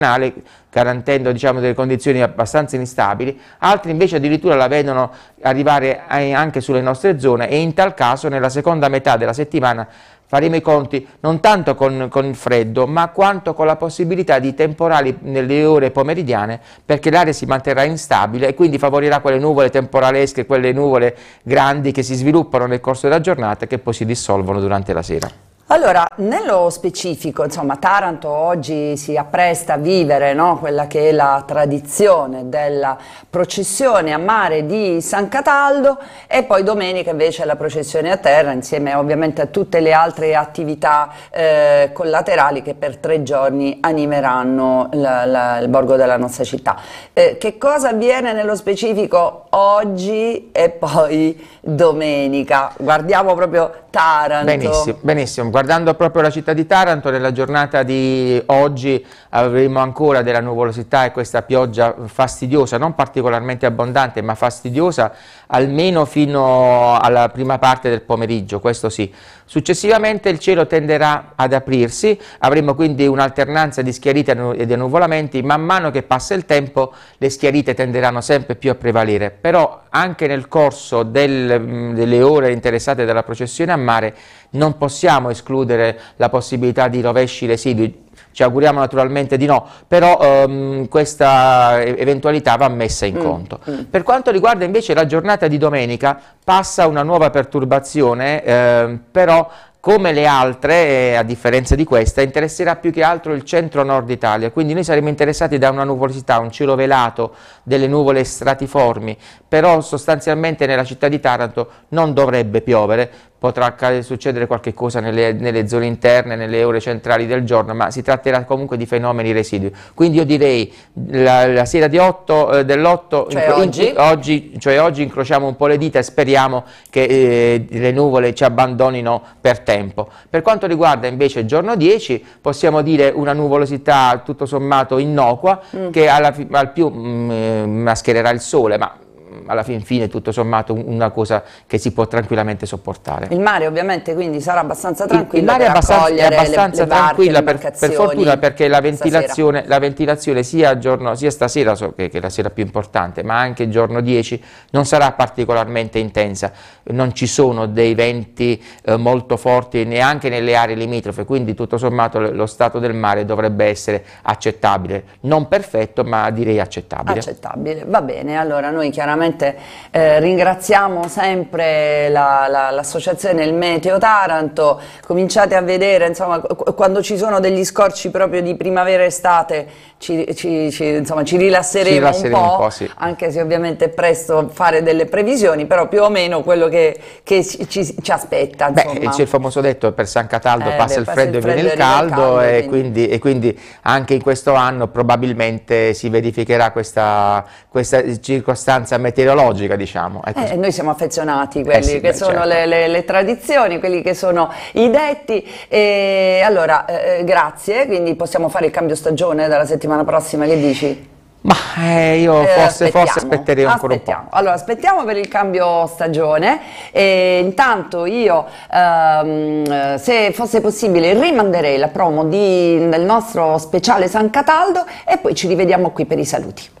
garantendo, diciamo, delle condizioni abbastanza instabili, altri invece addirittura la vedono arrivare anche sulle nostre zone, e in tal caso nella seconda metà della settimana faremo i conti non tanto con il freddo, ma quanto con la possibilità di temporali nelle ore pomeridiane, perché l'aria si manterrà instabile e quindi favorirà quelle nuvole temporalesche, quelle nuvole grandi che si sviluppano nel corso della giornata e che poi si dissolvono durante la sera. Allora, nello specifico, insomma, Taranto oggi si appresta a vivere, no, quella che è la tradizione della processione a mare di San Cataldo, e poi domenica invece la processione a terra, insieme ovviamente a tutte le altre attività collaterali che per 3 giorni animeranno il borgo della nostra città. Che cosa avviene nello specifico oggi e poi domenica? Guardiamo proprio Taranto. Benissimo, benissimo. Guardando proprio la città di Taranto, nella giornata di oggi avremo ancora della nuvolosità e questa pioggia fastidiosa, non particolarmente abbondante ma fastidiosa, almeno fino alla prima parte del pomeriggio, questo sì. Successivamente il cielo tenderà ad aprirsi, avremo quindi un'alternanza di schiarite e di annuvolamenti. Man mano che passa il tempo le schiarite tenderanno sempre più a prevalere, però anche nel corso delle ore interessate dalla processione a mare non possiamo escludere la possibilità di rovesci residui. Ci auguriamo naturalmente di no, però questa eventualità va messa in conto. Per quanto riguarda invece la giornata di domenica, passa una nuova perturbazione, però come le altre, a differenza di questa, interesserà più che altro il centro-nord Italia, quindi noi saremo interessati da una nuvolosità, un cielo velato, delle nuvole stratiformi, però sostanzialmente nella città di Taranto non dovrebbe piovere. Potrà succedere qualche cosa nelle zone interne, nelle ore centrali del giorno, ma si tratterà comunque di fenomeni residui. Quindi io direi la sera dell'8, cioè oggi incrociamo un po' le dita e speriamo che le nuvole ci abbandonino per tempo. Per quanto riguarda invece il giorno 10, possiamo dire una nuvolosità tutto sommato innocua che al più maschererà il sole, ma alla fine tutto sommato una cosa che si può tranquillamente sopportare. Il mare ovviamente quindi sarà abbastanza tranquillo. Il mare è abbastanza tranquilla per fortuna, perché la ventilazione sia stasera, che è la sera più importante, ma anche il giorno 10 non sarà particolarmente intensa, non ci sono dei venti molto forti neanche nelle aree limitrofe, quindi tutto sommato lo stato del mare dovrebbe essere accettabile, non perfetto ma direi accettabile. Accettabile, va bene. Allora noi chiaramente ringraziamo sempre l'associazione Il Meteo Taranto. Cominciate a vedere, insomma, quando ci sono degli scorci proprio di primavera-estate ci rilasseremo un po', sì. Anche se ovviamente è presto fare delle previsioni, però più o meno quello che ci aspetta. Beh, c'è il famoso detto: per San Cataldo passa il freddo e viene il caldo, e quindi anche in questo anno probabilmente si verificherà questa circostanza meteorologica, diciamo. Noi siamo affezionati a quelli che sono certo. le tradizioni, quelli che sono i detti, e allora grazie, quindi possiamo fare il cambio stagione dalla settimana prossima, che dici? Ma io forse aspetterei ancora un po'. Allora aspettiamo per il cambio stagione, e intanto io se fosse possibile rimanderei la promo del nostro speciale San Cataldo, e poi ci rivediamo qui per i saluti.